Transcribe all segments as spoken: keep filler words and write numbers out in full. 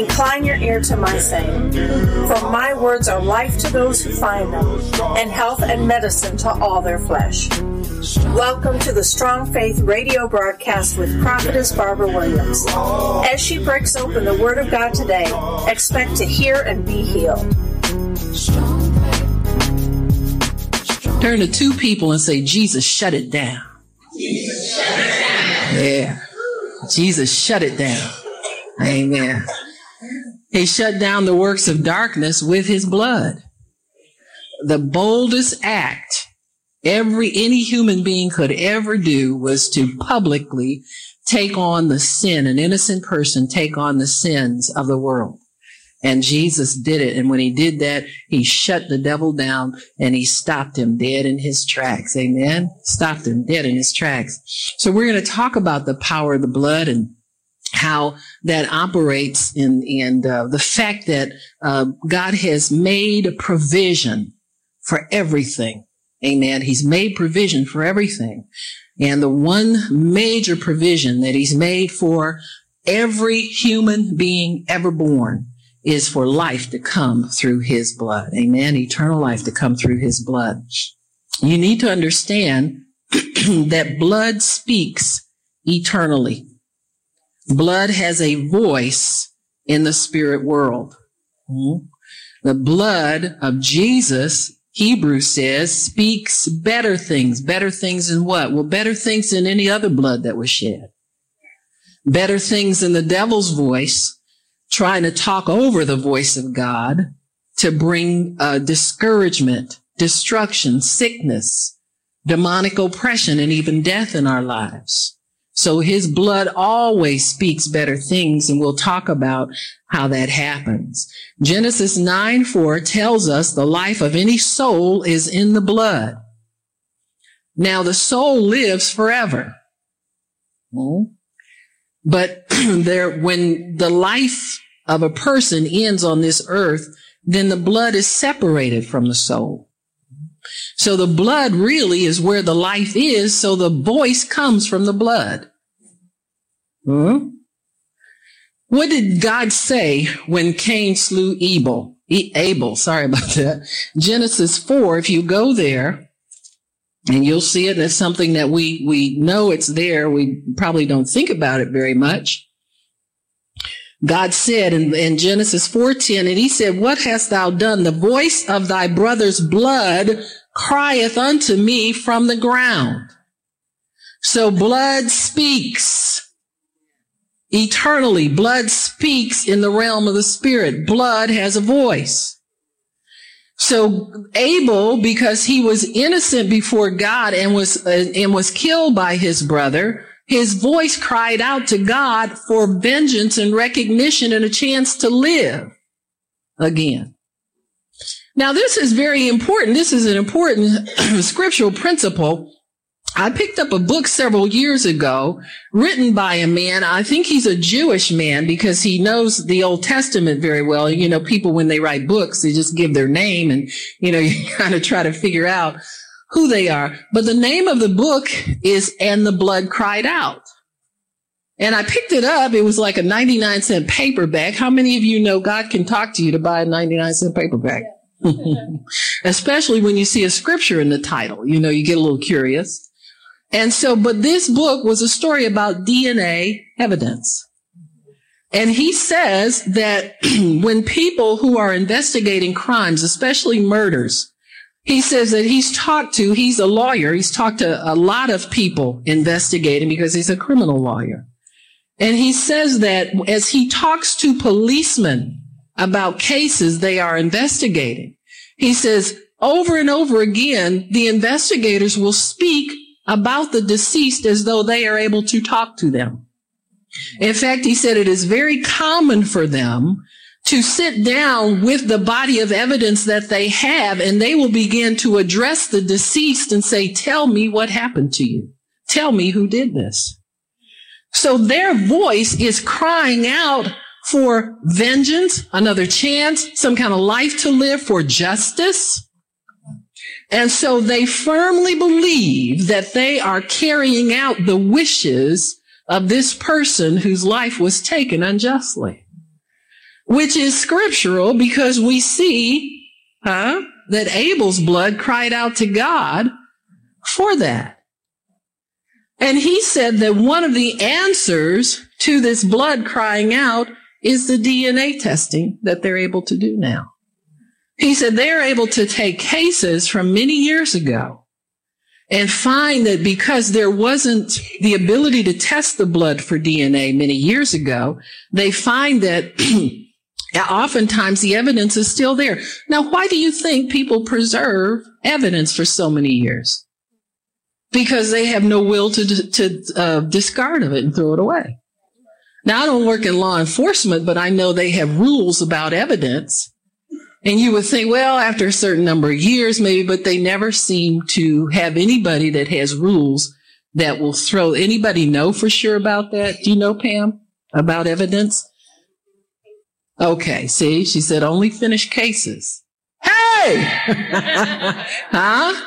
Incline your ear to my saying, for my words are life to those who find them, and health and medicine to all their flesh. Welcome to the Strong Faith radio broadcast with Prophetess Barbara Williams. As she breaks open the Word of God today, expect to hear and be healed. Turn to two people and say, Jesus, shut it down. Yeah. Jesus, shut it down. Amen. He shut down the works of darkness with his blood. The boldest act every any human being could ever do was to publicly take on the sin, an innocent person take on the sins of the world. And Jesus did it. And when he did that, he shut the devil down and he stopped him dead in his tracks. Amen. Stopped him dead in his tracks. So we're going to talk about the power of the blood and how that operates in, and uh, the fact that uh, God has made provision for everything. Amen. He's made provision for everything. And the one major provision that he's made for every human being ever born is for life to come through his blood. Amen. Eternal life to come through his blood. You need to understand that blood speaks eternally. Blood has a voice in the spirit world. Mm-hmm. The blood of Jesus, Hebrews says, speaks better things. Better things than what? Well, better things than any other blood that was shed. Better things than the devil's voice, trying to talk over the voice of God to bring uh, discouragement, destruction, sickness, demonic oppression, and even death in our lives. So his blood always speaks better things, and we'll talk about how that happens. Genesis nine four tells us the life of any soul is in the blood. Now, the soul lives forever. But there, when the life of a person ends on this earth, then the blood is separated from the soul. So the blood really is where the life is, so the voice comes from the blood. Hmm? What did God say when Cain slew Abel? Abel, sorry about that. Genesis four, if you go there, and you'll see it, it's something that we, we know it's there. We probably don't think about it very much. God said in, in Genesis four ten, and he said, what hast thou done? The voice of thy brother's blood crieth unto me from the ground. So blood speaks eternally. Blood speaks in the realm of the spirit. Blood has a voice. So Abel, because he was innocent before God and was uh, and was killed by his brother, his voice cried out to God for vengeance and recognition and a chance to live again. Now, this is very important. This is an important scriptural principle. I picked up a book several years ago written by a man. I think he's a Jewish man because he knows the Old Testament very well. You know, people, when they write books, they just give their name and, you know, you kind of try to figure out who they are. But the name of the book is And the Blood Cried Out. And I picked it up. It was like a ninety-nine cent paperback. How many of you know God can talk to you to buy a ninety-nine cent paperback? Especially when you see a scripture in the title, you know, you get a little curious. And so, but this book was a story about D N A evidence. And he says that when people who are investigating crimes, especially murders, he says that he's talked to, he's a lawyer, he's talked to a lot of people investigating because he's a criminal lawyer. And he says that as he talks to policemen about cases they are investigating, he says over and over again, the investigators will speak about the deceased as though they are able to talk to them. In fact, he said it is very common for them to sit down with the body of evidence that they have, and they will begin to address the deceased and say, tell me what happened to you. Tell me who did this. So their voice is crying out for vengeance, another chance, some kind of life to live, for justice. And so they firmly believe that they are carrying out the wishes of this person whose life was taken unjustly. which is scriptural because we see, huh, that Abel's blood cried out to God for that. And he said that one of the answers to this blood crying out is the D N A testing that they're able to do now. He said they're able to take cases from many years ago and find that because there wasn't the ability to test the blood for D N A many years ago, they find that oftentimes the evidence is still there. Now, why do you think people preserve evidence for so many years? Because they have no will to, to uh, discard of it and throw it away. Now, I don't work in law enforcement, but I know they have rules about evidence. And you would think, well, after a certain number of years, maybe, but they never seem to have anybody that has rules that will throw. Anybody know for sure about that? Do you know, Pam, about evidence? Okay, see, she said only finished cases. Hey! Huh?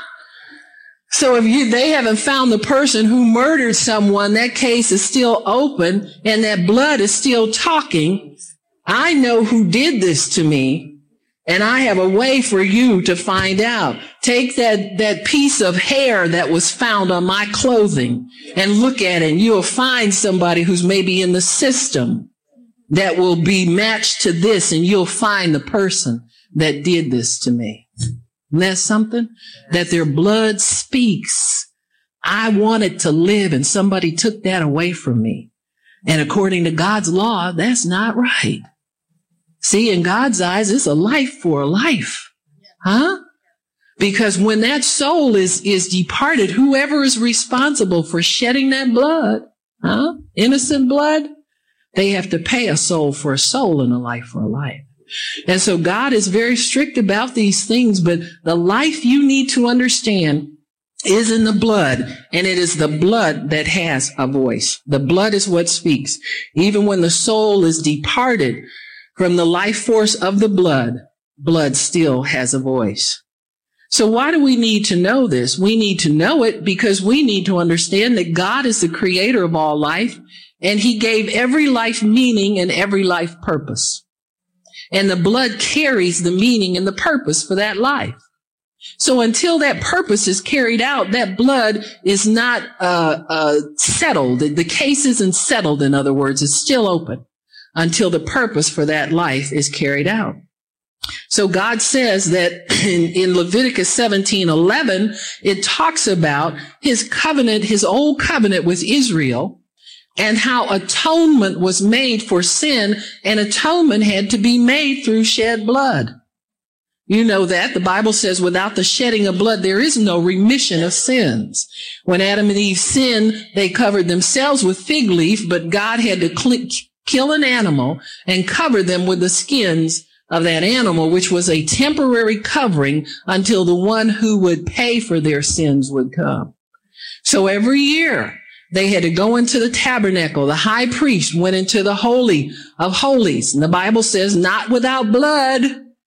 So if you, they haven't found the person who murdered someone, that case is still open and that blood is still talking. I know who did this to me. And I have a way for you to find out. Take that, that piece of hair that was found on my clothing and look at it, and you'll find somebody who's maybe in the system that will be matched to this, and you'll find the person that did this to me. And that's something that their blood speaks. I wanted to live, and somebody took that away from me. And according to God's law, that's not right. See, in God's eyes, it's a life for a life. Huh? Because when that soul is, is departed, whoever is responsible for shedding that blood, huh? Innocent blood, they have to pay a soul for a soul and a life for a life. And so God is very strict about these things, but the life you need to understand is in the blood, and it is the blood that has a voice. The blood is what speaks. Even when the soul is departed from the life force of the blood, blood still has a voice. So why do we need to know this? We need to know it because we need to understand that God is the creator of all life, and he gave every life meaning and every life purpose. And the blood carries the meaning and the purpose for that life. So until that purpose is carried out, that blood is not uh, uh, settled. The case isn't settled, in other words. It's still open until the purpose for that life is carried out. So God says that in, in Leviticus seventeen eleven, it talks about his covenant, his old covenant with Israel, and how atonement was made for sin, and atonement had to be made through shed blood. You know that. The Bible says without the shedding of blood, there is no remission of sins. When Adam and Eve sinned, they covered themselves with fig leaf, but God had to cl- kill an animal and cover them with the skins of that animal, which was a temporary covering until the one who would pay for their sins would come. So every year they had to go into the tabernacle. The high priest went into the Holy of Holies. And the Bible says not without blood,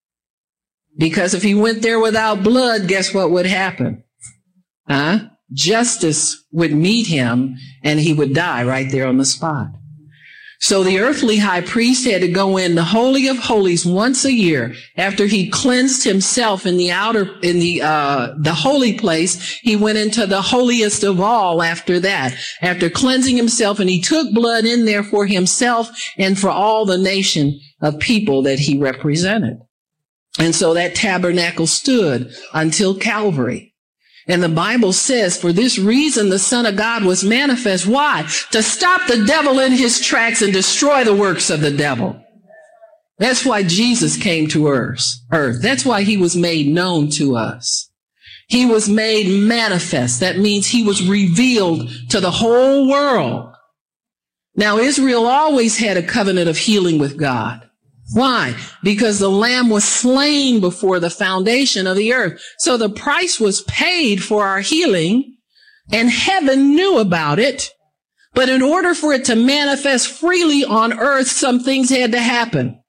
because if he went there without blood, guess what would happen? Huh? Justice would meet him and he would die right there on the spot. So the earthly high priest had to go in the Holy of Holies once a year. After he cleansed himself in the outer, in the, uh, the holy place, he went into the holiest of all after that. After cleansing himself, and he took blood in there for himself and for all the nation of people that he represented. And so that tabernacle stood until Calvary. And the Bible says, for this reason, the Son of God was manifest. Why? To stop the devil in his tracks and destroy the works of the devil. That's why Jesus came to earth. That's why he was made known to us. He was made manifest. That means he was revealed to the whole world. Now, Israel always had a covenant of healing with God. Why? Because the Lamb was slain before the foundation of the earth. So the price was paid for our healing, and heaven knew about it. But in order for it to manifest freely on earth, some things had to happen.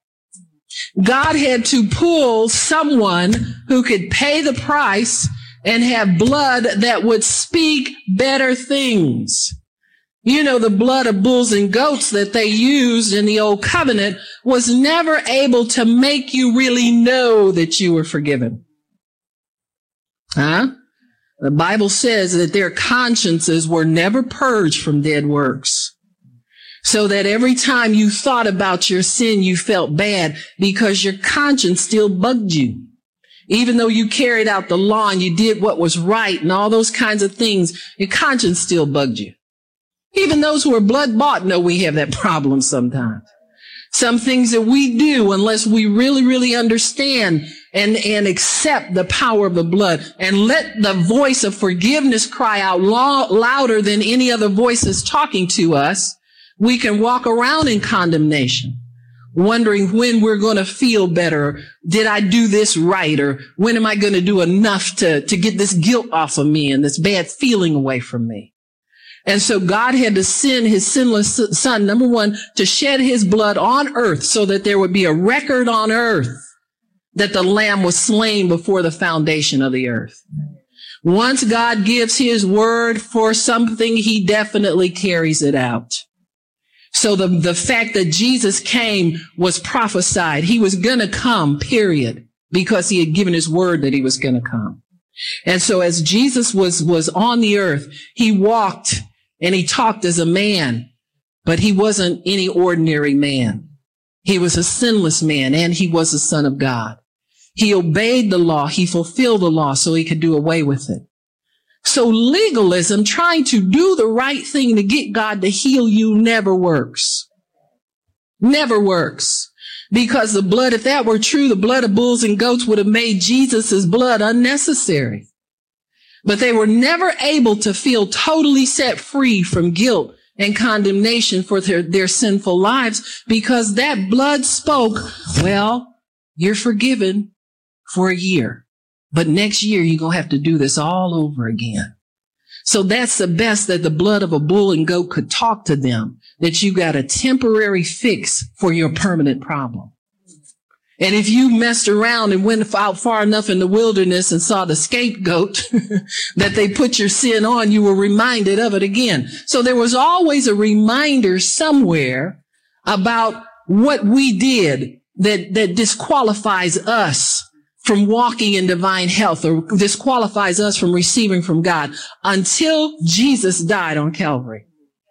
God had to pull someone who could pay the price and have blood that would speak better things. You know, the blood of bulls and goats that they used in the old covenant was never able to make you really know that you were forgiven. Huh? The Bible says that their consciences were never purged from dead works. So that every time you thought about your sin, you felt bad because your conscience still bugged you. Even though you carried out the law and you did what was right and all those kinds of things, your conscience still bugged you. Even those who are blood bought know we have that problem sometimes. Some things that we do, unless we really, really understand and, and accept the power of the blood and let the voice of forgiveness cry out lo- louder than any other voices talking to us, we can walk around in condemnation, wondering when we're going to feel better. Did I do this right? Or when am I going to do enough to, to get this guilt off of me and this bad feeling away from me? And so God had to send his sinless son, number one, to shed his blood on earth so that there would be a record on earth that the lamb was slain before the foundation of the earth. Once God gives his word for something, he definitely carries it out. So the, the fact that Jesus came was prophesied. He was going to come, period, because he had given his word that he was going to come. And so as Jesus was, was on the earth, he walked and he talked as a man, but he wasn't any ordinary man. He was a sinless man and he was the Son of God. He obeyed the law. He fulfilled the law so he could do away with it. So legalism, trying to do the right thing to get God to heal you, never works. Never works. Because the blood, if that were true, the blood of bulls and goats would have made Jesus' blood unnecessary. But they were never able to feel totally set free from guilt and condemnation for their, their sinful lives because that blood spoke, well, you're forgiven for a year, but next year you're going to have to do this all over again. So that's the best that the blood of a bull and goat could talk to them, that you got a temporary fix for your permanent problem. And if you messed around and went out far enough in the wilderness and saw the scapegoat that they put your sin on, you were reminded of it again. So there was always a reminder somewhere about what we did that, that disqualifies us from walking in divine health or disqualifies us from receiving from God until Jesus died on Calvary.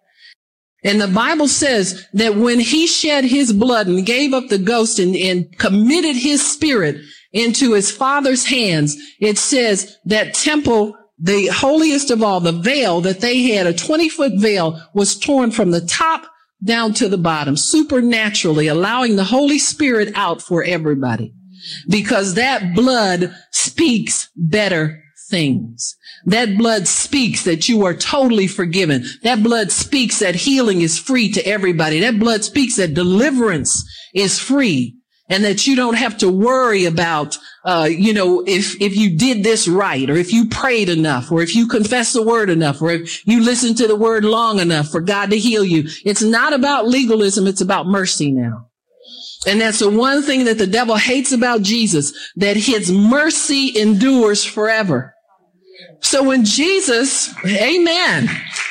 And the Bible says that when he shed his blood and gave up the ghost and, and committed his spirit into his Father's hands, it says that temple, the holiest of all, the veil that they had, a twenty foot veil, was torn from the top down to the bottom, supernaturally allowing the Holy Spirit out for everybody. Because that blood speaks better things. That blood speaks that you are totally forgiven. That blood speaks that healing is free to everybody. That blood speaks that deliverance is free and that you don't have to worry about, uh, you know, if, if you did this right or if you prayed enough or if you confessed the word enough or if you listened to the word long enough for God to heal you. It's not about legalism. It's about mercy now. And that's the one thing that the devil hates about Jesus, that his mercy endures forever. So when Jesus, amen,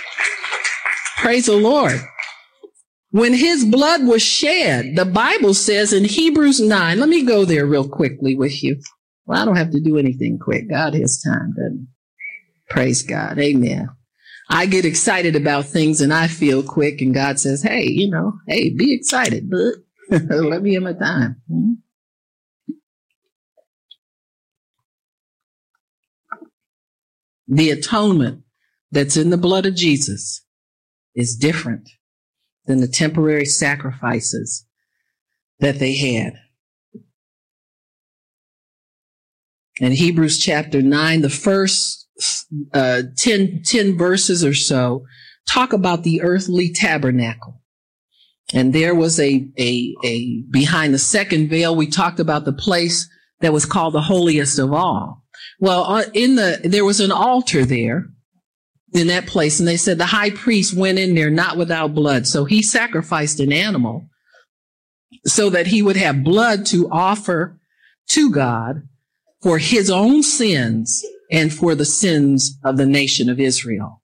praise the Lord, when his blood was shed, the Bible says in Hebrews nine, let me go there real quickly with you. Well, I don't have to do anything quick. God has time, doesn't he? Praise God. Amen. I get excited about things and I feel quick and God says, hey, you know, hey, be excited, bud. Let me have my time. Hmm? The atonement that's in the blood of Jesus is different than the temporary sacrifices that they had. In Hebrews chapter nine, the first uh, ten, ten verses or so talk about the earthly tabernacle. And there was a, a, a, behind the second veil, we talked about the place that was called the holiest of all. Well, in the, there was an altar there in that place. And they said the high priest went in there not without blood. So he sacrificed an animal so that he would have blood to offer to God for his own sins and for the sins of the nation of Israel.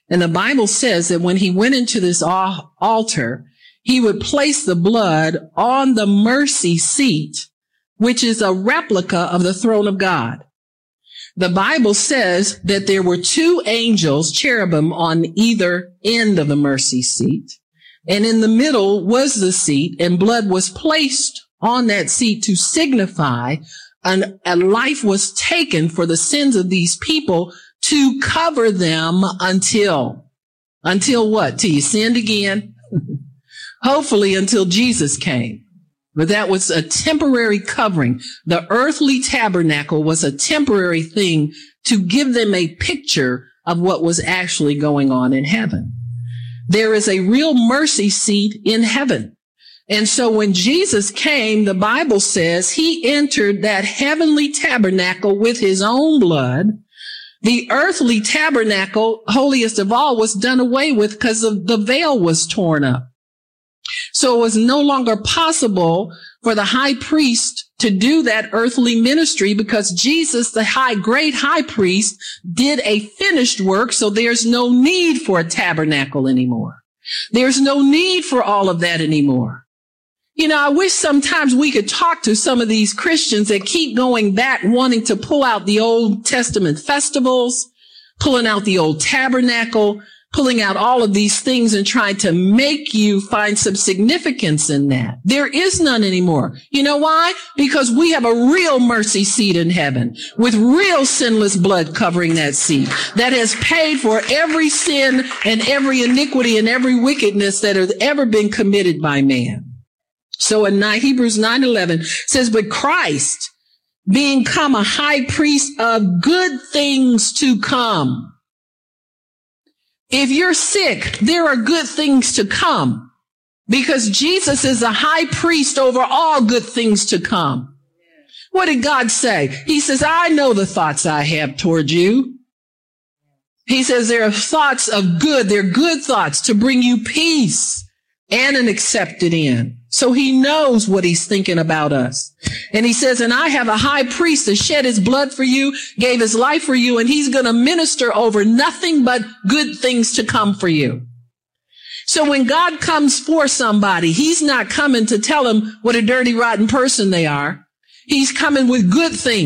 And the Bible says that when he went into this altar, he would place the blood on the mercy seat, which is a replica of the throne of God. The Bible says that there were two angels, cherubim, on either end of the mercy seat. And in the middle was the seat, and blood was placed on that seat to signify an, a life was taken for the sins of these people to cover them until, until what? Till you sinned again? Hopefully until Jesus came. But that was a temporary covering. The earthly tabernacle was a temporary thing to give them a picture of what was actually going on in heaven. There is a real mercy seat in heaven. And so when Jesus came, the Bible says he entered that heavenly tabernacle with his own blood. The earthly tabernacle, holiest of all, was done away with because the veil was torn up. So it was no longer possible for the high priest to do that earthly ministry because Jesus, the high, great high priest, did a finished work. So there's no need for a tabernacle anymore. There's no need for all of that anymore. You know, I wish sometimes we could talk to some of these Christians that keep going back, wanting to pull out the Old Testament festivals, pulling out the old tabernacle, pulling out all of these things and trying to make you find some significance in that. There is none anymore. You know why? Because we have a real mercy seat in heaven with real sinless blood covering that seat that has paid for every sin and every iniquity and every wickedness that has ever been committed by man. So in Hebrews nine eleven says, but Christ being come a high priest of good things to come. If you're sick, there are good things to come because Jesus is a high priest over all good things to come. What did God say? He says, I know the thoughts I have toward you. He says there are thoughts of good. They're good thoughts to bring you peace and an accepted end. So he knows what he's thinking about us. And he says, and I have a high priest that shed his blood for you, gave his life for you, and he's going to minister over nothing but good things to come for you. So when God comes for somebody, he's not coming to tell them what a dirty, rotten person they are. He's coming with good things.